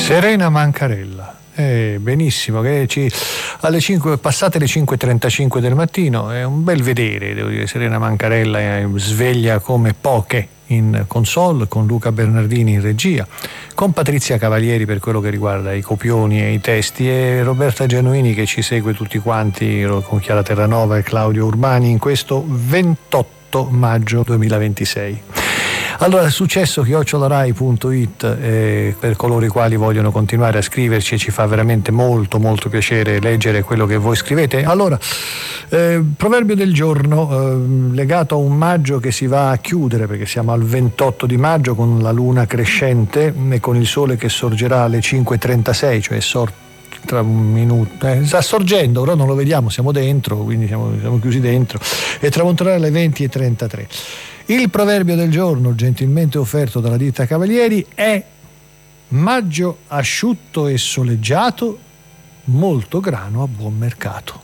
Serena Mancarella. Benissimo, che alle 5, passate le 5:35 del mattino, è un bel vedere, devo dire. Serena Mancarella sveglia come poche in console, con Luca Bernardini in regia, con Patrizia Cavalieri per quello che riguarda i copioni e i testi, e Roberta Genuini che ci segue tutti quanti con Chiara Terranova e Claudio Urbani in questo 28 maggio 2026. Allora, successo@rai.it, per coloro i quali vogliono continuare a scriverci, e ci fa veramente molto molto piacere leggere quello che voi scrivete. Allora, proverbio del giorno, legato a un maggio che si va a chiudere, perché siamo al 28 di maggio con la luna crescente e con il sole che sorgerà alle 5:36, cioè tra un minuto, sta sorgendo, però non lo vediamo, siamo dentro, quindi siamo chiusi dentro, e tramonterà alle 20:33. Il proverbio del giorno, gentilmente offerto dalla ditta Cavalieri, è: maggio asciutto e soleggiato, molto grano a buon mercato.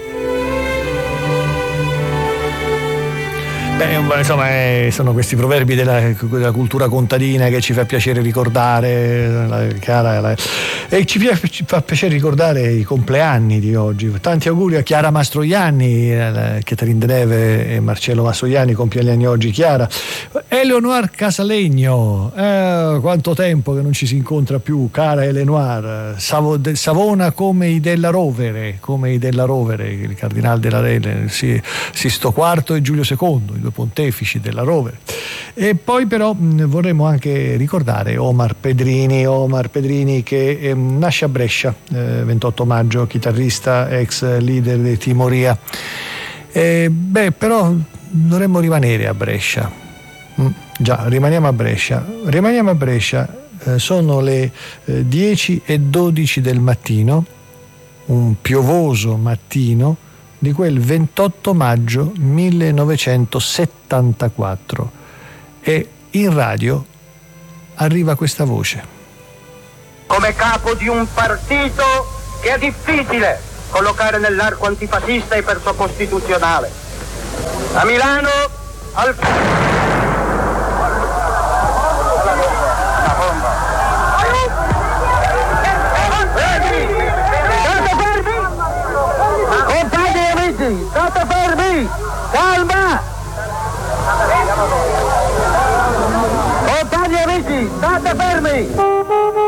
Insomma, sono questi proverbi della cultura contadina che ci fa piacere ricordare, e ci fa piacere ricordare i compleanni di oggi. Tanti auguri a Chiara Mastroianni, Caterine Deneve e Marcello Mastroianni, compie gli anni oggi Chiara. Eleonore Casalegno, quanto tempo che non ci si incontra più, cara Eleonore. Savona come i Della Rovere, il cardinale della Rele, Sisto IV e Giulio II, i due pontefici della Rovere. E poi però vorremmo anche ricordare Omar Pedrini che nasce a Brescia, 28 maggio, chitarrista, ex leader dei Timoria. Però dovremmo rimanere a Brescia. Rimaniamo a Brescia. Sono le 10:12 del mattino, un piovoso mattino di quel 28 maggio 1974, e in radio arriva questa voce. Come capo di un partito che è difficile collocare nell'arco antifascista e perciò costituzionale. A Milano, al... State fermi! Calma!